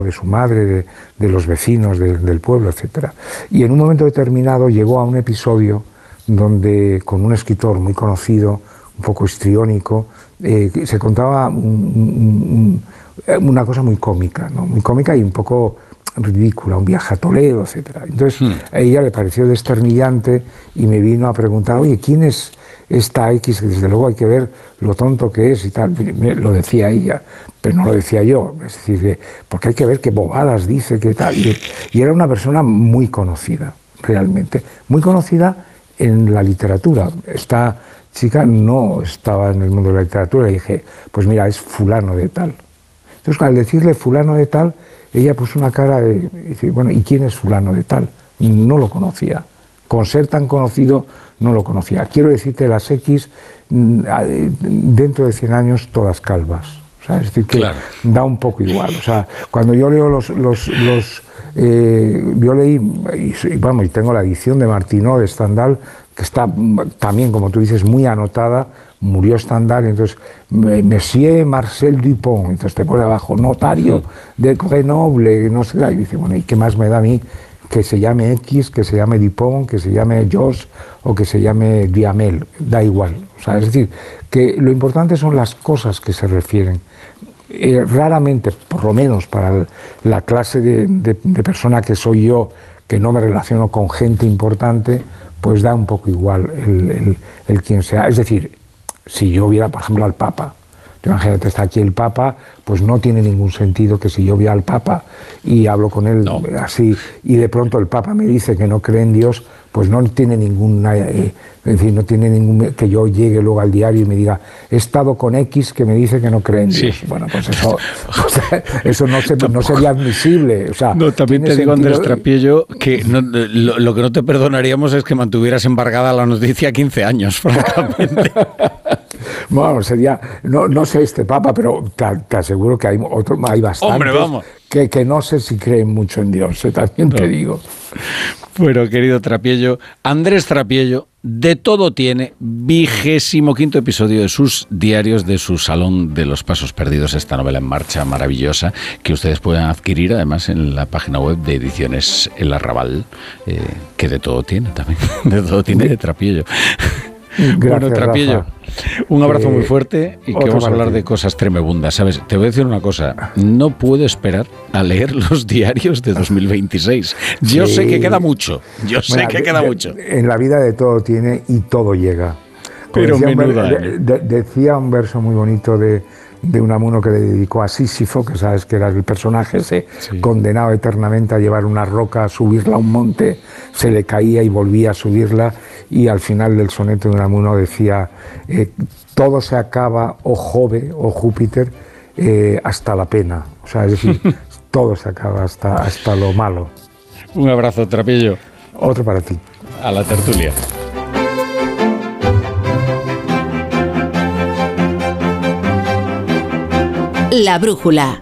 de su madre, de los vecinos, del pueblo, etcétera. Y en un momento determinado llegó a un episodio donde, con un escritor muy conocido, un poco histriónico, se contaba una cosa muy cómica, ¿no? Muy cómica y un poco ridícula, un viaje a Toledo, etcétera. Entonces a ella le pareció desternillante y me vino a preguntar, oye, ¿quién es esta X? Que desde luego hay que ver lo tonto que es y tal. Lo decía ella, pero no lo decía yo. Es decir, porque hay que ver qué bobadas dice, qué tal. Y era una persona muy conocida, realmente. Muy conocida en la literatura. Esta chica no estaba en el mundo de la literatura. Y dije, pues mira, es fulano de tal. Entonces, al decirle fulano de tal, ella puso una cara de, dice, bueno, ¿y quién es fulano de tal? No lo conocía. Con ser tan conocido, no lo conocía. Quiero decirte, las X, dentro de 100 años, todas calvas. O sea, es decir, que claro, da un poco igual. O sea, cuando yo leo yo leí, y tengo la edición de Martinó, de Stendhal, que está también, como tú dices, muy anotada. Murió Stendhal, entonces Monsieur Marcel Dupont, entonces te pone abajo, notario de Grenoble, no sé, y dice, bueno, ¿y qué más me da a mí que se llame X, que se llame Dupont, que se llame Georges o que se llame Duhamel? Da igual. O sea, es decir, que lo importante son las cosas que se refieren. Raramente, por lo menos para la clase de persona que soy yo, que no me relaciono con gente importante, pues da un poco igual el quien sea. Es decir, si yo viera, por ejemplo, al Papa, imagínate, está aquí el Papa, pues no tiene ningún sentido que si yo viera al Papa y hablo con él así, y de pronto el Papa me dice que no cree en Dios, pues no tiene ninguna, es decir, no tiene ningún, que yo llegue luego al diario y me diga, he estado con X que me dice que no cree en Dios. Sí. Bueno, pues eso no sería admisible. O sea, no, también te digo, Andrés Trapiello, que lo que no te perdonaríamos es que mantuvieras embargada la noticia 15 años, francamente. Bueno, sería, no sé este Papa, pero te aseguro que hay bastantes. Hombre, vamos. Que no sé si creen mucho en Dios, también te digo. Bueno, querido Trapiello, Andrés Trapiello, de todo tiene, 25º episodio de sus diarios, de su Salón de los Pasos Perdidos, esta novela en marcha maravillosa, que ustedes pueden adquirir además en la página web de Ediciones El Arrabal, que de todo tiene también, de todo tiene de Trapiello. Gracias, bueno, Trapiello, Rafa. Un abrazo muy fuerte y que vamos a hablar de cosas tremebundas. ¿Sabes? Te voy a decir una cosa. No puedo esperar a leer los diarios de 2026. Yo sé que queda mucho. Sé que queda mucho. En la vida de todo tiene y todo llega. Pero menuda. Decía un verso muy bonito de Unamuno que le dedicó a Sísifo, que sabes que era el personaje ese, condenado eternamente a llevar una roca, a subirla a un monte, se le caía y volvía a subirla, y al final del soneto de Unamuno decía, todo se acaba, oh Jove, oh Júpiter, hasta la pena. O sea, es decir, todo se acaba hasta lo malo. Un abrazo, Trapiello. Otro para ti. A la tertulia. La brújula.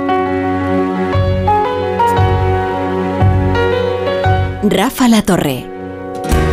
Rafa La Torre.